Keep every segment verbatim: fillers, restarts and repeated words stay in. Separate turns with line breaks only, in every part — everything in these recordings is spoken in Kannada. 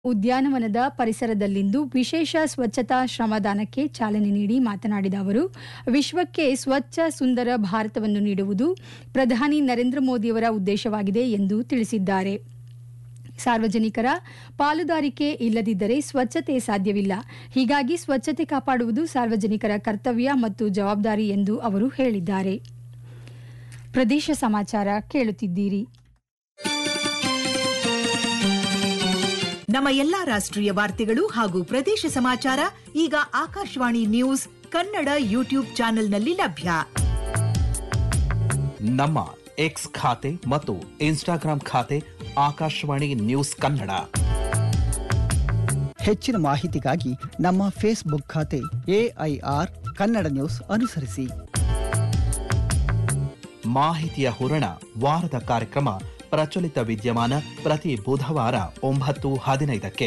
ಉದ್ಯಾನವನದ ಪರಿಸರದಲ್ಲಿಂದು ವಿಶೇಷ ಸ್ವಚ್ಛತಾ ಶ್ರಮದಾನಕ್ಕೆ ಚಾಲನೆ ನೀಡಿ ಮಾತನಾಡಿದ ಅವರು, ವಿಶ್ವಕ್ಕೆ ಸ್ವಚ್ಛ ಸುಂದರ ಭಾರತವನ್ನು ನೀಡುವುದು ಪ್ರಧಾನಿ ನರೇಂದ್ರ ಮೋದಿಯವರ ಉದ್ದೇಶವಾಗಿದೆ ಎಂದು ತಿಳಿಸಿದ್ದಾರೆ. ಸಾರ್ವಜನಿಕರ ಪಾಲುದಾರಿಕೆ ಇಲ್ಲದಿದ್ದರೆ ಸ್ವಚ್ಛತೆ ಸಾಧ್ಯವಿಲ್ಲ. ಹೀಗಾಗಿ ಸ್ವಚ್ಛತೆ ಕಾಪಾಡುವುದು ಸಾರ್ವಜನಿಕರ ಕರ್ತವ್ಯ ಮತ್ತು ಜವಾಬ್ದಾರಿ ಎಂದು ಅವರು ಹೇಳಿದ್ದಾರೆ. ಪ್ರದೇಶ ಸಮಾಚಾರ ಕೇಳುತ್ತಿದ್ದೀರಿ.
ನಮ್ಮ ಎಲ್ಲಾ ರಾಷ್ಟ್ರೀಯ ವಾರ್ತೆಗಳು ಹಾಗೂ ಪ್ರದೇಶ ಸಮಾಚಾರ ಈಗ ಆಕಾಶವಾಣಿ ನ್ಯೂಸ್ ಕನ್ನಡ ಯೂಟ್ಯೂಬ್ ಚಾನೆಲ್ನಲ್ಲಿ ಲಭ್ಯ.
ನಮ್ಮ ಎಕ್ಸ್ ಖಾತೆ ಮತ್ತು ಇನ್ಸ್ಟಾಗ್ರಾಂ ಖಾತೆ ಆಕಾಶವಾಣಿ ನ್ಯೂಸ್ ಕನ್ನಡ.
ಹೆಚ್ಚಿನ ಮಾಹಿತಿಗಾಗಿ ನಮ್ಮ ಫೇಸ್ಬುಕ್ ಖಾತೆ ಎಐಆರ್ ಕನ್ನಡ ನ್ಯೂಸ್ ಅನುಸರಿಸಿ.
ಮಾಹಿತಿಯ ಹೂರಣ ವಾರದ ಕಾರ್ಯಕ್ರಮ ಪ್ರಚಲಿತ ವಿದ್ಯಮಾನ ಪ್ರತಿ ಬುಧವಾರ ಒಂಬತ್ತು ಹದಿನೈದಕ್ಕೆ.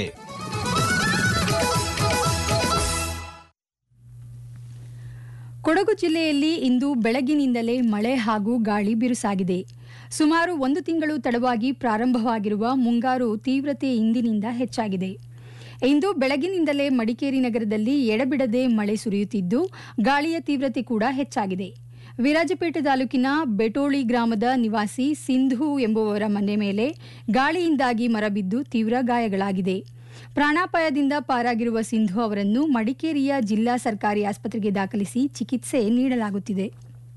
ಕೊಡಗು ಜಿಲ್ಲೆಯಲ್ಲಿ ಇಂದು ಬೆಳಗಿನಿಂದಲೇ ಮಳೆ ಹಾಗೂ ಗಾಳಿ ಬಿರುಸಾಗಿದೆ. ಸುಮಾರು ಒಂದು ತಿಂಗಳು ತಡವಾಗಿ ಪ್ರಾರಂಭವಾಗಿರುವ ಮುಂಗಾರು ತೀವ್ರತೆ ಇಂದಿನಿಂದ ಹೆಚ್ಚಾಗಿದೆ. ಇಂದು ಬೆಳಗಿನಿಂದಲೇ ಮಡಿಕೇರಿ ನಗರದಲ್ಲಿ ಎಡಬಿಡದೆ ಮಳೆ ಸುರಿಯುತ್ತಿದ್ದು, ಗಾಳಿಯ ತೀವ್ರತೆ ಕೂಡ ಹೆಚ್ಚಾಗಿದೆ. ವಿರಾಜಪೇಟೆ ತಾಲೂಕಿನ ಬೆಟೋಳಿ ಗ್ರಾಮದ ನಿವಾಸಿ ಸಿಂಧು ಎಂಬುವವರ ಮನೆ ಮೇಲೆ ಗಾಳಿಯಿಂದಾಗಿ ಮರ ಬಿದ್ದು ತೀವ್ರ ಗಾಯಗಳಾಗಿದೆ. ಪ್ರಾಣಾಪಾಯದಿಂದ ಪಾರಾಗಿರುವ ಸಿಂಧು ಅವರನ್ನು ಮಡಿಕೇರಿಯ ಜಿಲ್ಲಾ ಸರ್ಕಾರಿ ಆಸ್ಪತ್ರೆಗೆ ದಾಖಲಿಸಿ ಚಿಕಿತ್ಸೆ ನೀಡಲಾಗುತ್ತಿದೆ.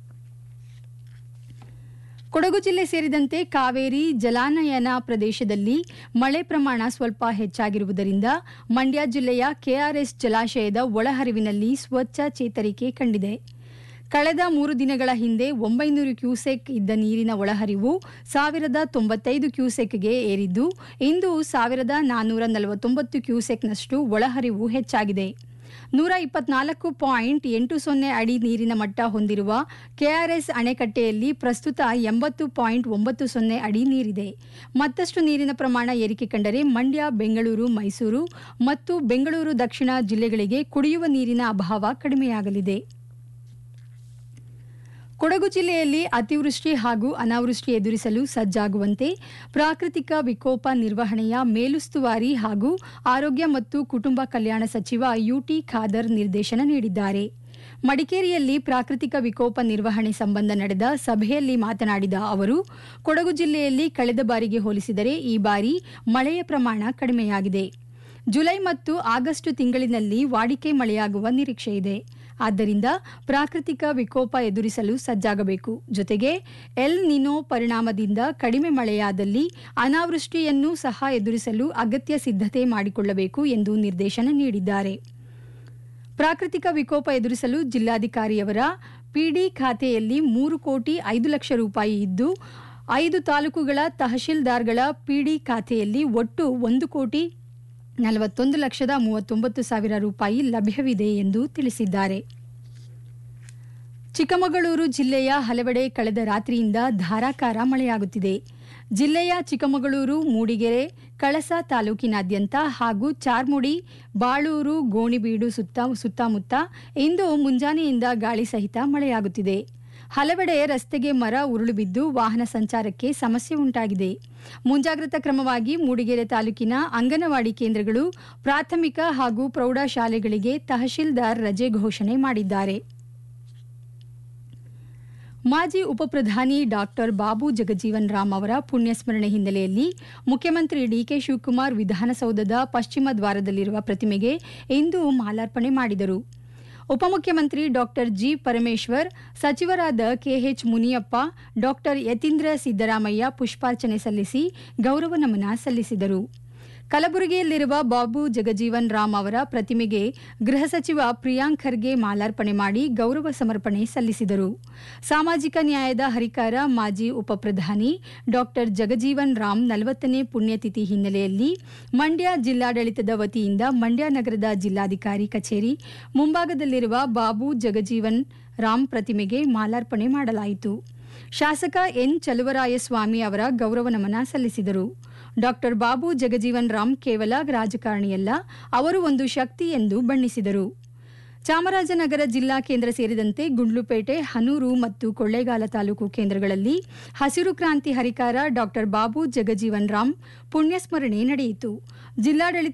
ಕೊಡಗು ಜಿಲ್ಲೆ ಸೇರಿದಂತೆ ಕಾವೇರಿ ಜಲಾನಯನ ಪ್ರದೇಶದಲ್ಲಿ ಮಳೆ ಪ್ರಮಾಣ ಸ್ವಲ್ಪ ಹೆಚ್ಚಾಗಿರುವುದರಿಂದ ಮಂಡ್ಯ ಜಿಲ್ಲೆಯ ಕೆಆರ್ಎಸ್ ಜಲಾಶಯದ ಒಳಹರಿವಿನಲ್ಲಿ ಸ್ವಚ್ಛ ಚೇತರಿಕೆ ಕಂಡಿದೆ. ಕಳೆದ ಮೂರು ದಿನಗಳ ಹಿಂದೆ ಒಂಬೈನೂರು ಕ್ಯೂಸೆಕ್ ಇದ್ದ ನೀರಿನ ಒಳಹರಿವು ಸಾವಿರದ ತೊಂಬತ್ತೈದು ಕ್ಯೂಸೆಕ್ಗೆ ಏರಿದ್ದು, ಇಂದು ಸಾವಿರದ ನಾನ್ನೂರ ನಲವತ್ತೊಂಬತ್ತು ಕ್ಯೂಸೆಕ್ನಷ್ಟು ಒಳಹರಿವು ಹೆಚ್ಚಾಗಿದೆ. ನೂರ ಇಪ್ಪತ್ನಾಲ್ಕು ಪಾಯಿಂಟ್ ಎಂಟು ಸೊನ್ನೆ ಅಡಿ ನೀರಿನ ಮಟ್ಟ ಹೊಂದಿರುವ ಕೆಆರ್ಎಸ್ ಅಣೆಕಟ್ಟೆಯಲ್ಲಿ ಪ್ರಸ್ತುತ ಎಂಬತ್ತು ಪಾಯಿಂಟ್ ಒಂಬತ್ತು ಸೊನ್ನೆ ಅಡಿ ನೀರಿದೆ. ಮತ್ತಷ್ಟು ನೀರಿನ ಪ್ರಮಾಣ ಏರಿಕೆ ಕಂಡರೆ ಮಂಡ್ಯ, ಬೆಂಗಳೂರು, ಮೈಸೂರು ಮತ್ತು ಬೆಂಗಳೂರು ದಕ್ಷಿಣ ಜಿಲ್ಲೆಗಳಿಗೆ ಕುಡಿಯುವ ನೀರಿನ ಅಭಾವ ಕಡಿಮೆಯಾಗಲಿದೆ. ಕೊಡಗು ಜಿಲ್ಲೆಯಲ್ಲಿ ಅತಿವೃಷ್ಟಿ ಹಾಗೂ ಅನಾವೃಷ್ಟಿ ಎದುರಿಸಲು ಸಜ್ಜಾಗುವಂತೆ ಪ್ರಾಕೃತಿಕ ವಿಕೋಪ ನಿರ್ವಹಣೆಯ ಮೇಲುಸ್ತುವಾರಿ ಹಾಗೂ ಆರೋಗ್ಯ ಮತ್ತು ಕುಟುಂಬ ಕಲ್ಯಾಣ ಸಚಿವ ಯುಟಿ ಖಾದರ್ ನಿರ್ದೇಶನ ನೀಡಿದ್ದಾರೆ. ಮಡಿಕೇರಿಯಲ್ಲಿ ಪ್ರಾಕೃತಿಕ ವಿಕೋಪ ನಿರ್ವಹಣೆ ಸಂಬಂಧ ನಡೆದ ಸಭೆಯಲ್ಲಿ ಮಾತನಾಡಿದ ಅವರು, ಕೊಡಗು ಜಿಲ್ಲೆಯಲ್ಲಿ ಕಳೆದ ಬಾರಿಗೆ ಹೋಲಿಸಿದರೆ ಈ ಬಾರಿ ಮಳೆಯ ಪ್ರಮಾಣ ಕಡಿಮೆಯಾಗಿದೆ. ಜುಲೈ ಮತ್ತು ಆಗಸ್ಟ್ ತಿಂಗಳಿನಲ್ಲಿ ವಾಡಿಕೆ ಮಳೆಯಾಗುವ ನಿರೀಕ್ಷೆ ಇದೆ. ಆದ್ದರಿಂದ ಪ್ರಾಕೃತಿಕ ವಿಕೋಪ ಎದುರಿಸಲು ಸಜ್ಜಾಗಬೇಕು. ಜೊತೆಗೆ ಎಲ್ ನಿನೋ ಪರಿಣಾಮದಿಂದ ಕಡಿಮೆ ಮಳೆಯಾದಲ್ಲಿ ಅನಾವೃಷ್ಟಿಯನ್ನು ಸಹ ಎದುರಿಸಲು ಅಗತ್ಯ ಸಿದ್ಧತೆ ಮಾಡಿಕೊಳ್ಳಬೇಕು ಎಂದು ನಿರ್ದೇಶನ ನೀಡಿದ್ದಾರೆ. ಪ್ರಾಕೃತಿಕ ವಿಕೋಪ ಎದುರಿಸಲು ಜಿಲ್ಲಾಧಿಕಾರಿಯವರ ಪಿಡಿ ಖಾತೆಯಲ್ಲಿ ಮೂರು ಕೋಟಿ ಐದು ಲಕ್ಷ ರೂಪಾಯಿ ಇದ್ದು, ಐದು ತಾಲೂಕುಗಳ ತಹಶೀಲ್ದಾರ್ಗಳ ಪಿಡಿ ಖಾತೆಯಲ್ಲಿ ಒಟ್ಟು ಒಂದು ಕೋಟಿ ನಲವತ್ತೊಂದು ಲಕ್ಷದ ಮೂವತ್ತೊಂಬತ್ತು ಸಾವಿರ ರೂಪಾಯಿ ಲಭ್ಯವಿದೆ ಎಂದು ತಿಳಿಸಿದ್ದಾರೆ. ಚಿಕ್ಕಮಗಳೂರು ಜಿಲ್ಲೆಯ ಹಲವೆಡೆ ಕಳೆದ ರಾತ್ರಿಯಿಂದ ಧಾರಾಕಾರ ಮಳೆಯಾಗುತ್ತಿದೆ. ಜಿಲ್ಲೆಯ ಚಿಕ್ಕಮಗಳೂರು, ಮೂಡಿಗೆರೆ, ಕಳಸ ತಾಲೂಕಿನಾದ್ಯಂತ ಹಾಗೂ ಚಾರ್ಮುಡಿ, ಬಾಳೂರು, ಗೋಣಿಬೀಡು ಸುತ್ತ ಸುತ್ತಮುತ್ತ ಇಂದು ಮುಂಜಾನೆಯಿಂದ ಗಾಳಿ ಸಹಿತ ಮಳೆಯಾಗುತ್ತಿದೆ. ಹಲವೆಡೆ ರಸ್ತೆಗೆ ಮರ ಉರುಳು ಬಿದ್ದು ವಾಹನ ಸಂಚಾರಕ್ಕೆ ಸಮಸ್ಯೆ ಉಂಟಾಗಿದೆ. ಮುಂಜಾಗ್ರತಾ ಕ್ರಮವಾಗಿ ಮೂಡಿಗೆರೆ ತಾಲೂಕಿನ ಅಂಗನವಾಡಿ ಕೇಂದ್ರಗಳು, ಪ್ರಾಥಮಿಕ ಹಾಗೂ ಪ್ರೌಢಶಾಲೆಗಳಿಗೆ ತಹಶೀಲ್ದಾರ್ ರಜೆ ಘೋಷಣೆ ಮಾಡಿದ್ದಾರೆ. ಮಾಜಿ ಉಪಪ್ರಧಾನಿ ಡಾಕ್ಟರ್ ಬಾಬು ಜಗಜೀವನ್ ರಾಮ್ ಅವರ ಪುಣ್ಯಸ್ಮರಣೆ ಹಿನ್ನೆಲೆಯಲ್ಲಿ ಮುಖ್ಯಮಂತ್ರಿ ಡಿಕೆ ಶಿವಕುಮಾರ್ ವಿಧಾನಸೌಧದ ಪಶ್ಚಿಮ ದ್ವಾರದಲ್ಲಿರುವ ಪ್ರತಿಮೆಗೆ ಇಂದು ಮಾಲಾರ್ಪಣೆ ಮಾಡಿದರು. ಉಪಮುಖ್ಯಮಂತ್ರಿ ಡಾಕ್ಟರ್ ಜಿ ಪರಮೇಶ್ವರ್, ಸಚಿವರಾದ ಕೆಎಚ್ ಮುನಿಯಪ್ಪ, ಡಾಕ್ಟರ್ ಯತೀಂದ್ರ ಸಿದ್ದರಾಮಯ್ಯ ಪುಷ್ಪಾರ್ಚನೆ ಸಲ್ಲಿಸಿ ಗೌರವ ನಮನ ಸಲ್ಲಿಸಿದರು. ಕಲಬುರಗಿಯಲ್ಲಿರುವ ಬಾಬು ಜಗಜೀವನ್ ರಾಮ್ ಅವರ ಪ್ರತಿಮೆಗೆ ಗೃಹ ಸಚಿವ ಪ್ರಿಯಾಂಕ್ ಖರ್ಗೆ ಮಾಲಾರ್ಪಣೆ ಮಾಡಿ ಗೌರವ ಸಮರ್ಪಣೆ ಸಲ್ಲಿಸಿದರು. ಸಾಮಾಜಿಕ ನ್ಯಾಯದ ಹರಿಕಾರ ಮಾಜಿ ಉಪಪ್ರಧಾನಿ ಡಾಕ್ಟರ್ ಜಗಜೀವನ್ ರಾಮ್ ನಲವತ್ತನೇ ಪುಣ್ಯತಿಥಿ ಹಿನ್ನೆಲೆಯಲ್ಲಿ ಮಂಡ್ಯ ಜಿಲ್ಲಾಡಳಿತದ ವತಿಯಿಂದ ಮಂಡ್ಯ ನಗರದ ಜಿಲ್ಲಾಧಿಕಾರಿ ಕಚೇರಿ ಮುಂಭಾಗದಲ್ಲಿರುವ ಬಾಬು ಜಗಜೀವನ್ ರಾಮ್ ಪ್ರತಿಮೆಗೆ ಮಾಲಾರ್ಪಣೆ ಮಾಡಲಾಯಿತು. ಶಾಸಕ ಎನ್ ಚಲುವರಾಯಸ್ವಾಮಿ ಅವರ ಗೌರವ ನಮನ ಸಲ್ಲಿಸಿದರು. ಡಾಕ್ಟರ್ ಬಾಬು ಜಗಜೀವನ್ ರಾಮ್ ಕೇವಲ ರಾಜಕಾರಣಿಯಲ್ಲ, ಅವರು ಒಂದು ಶಕ್ತಿ ಎಂದು ಬಣ್ಣಿಸಿದರು. ಚಾಮರಾಜನಗರ ಜಿಲ್ಲಾ ಕೇಂದ್ರ ಸೇರಿದಂತೆ ಗುಂಡ್ಲುಪೇಟೆ, ಹನೂರು ಮತ್ತು ಕೊಳ್ಳೇಗಾಲ ತಾಲೂಕು ಕೇಂದ್ರಗಳಲ್ಲಿ ಹಸಿರು ಕ್ರಾಂತಿ ಹರಿಕಾರ ಡಾಕ್ಟರ್ ಬಾಬು ಜಗಜೀವನ್ ರಾಮ್ ಪುಣ್ಯಸ್ಮರಣೆ ನಡೆಯಿತು. ಜಿಲ್ಲಾಡಳಿತ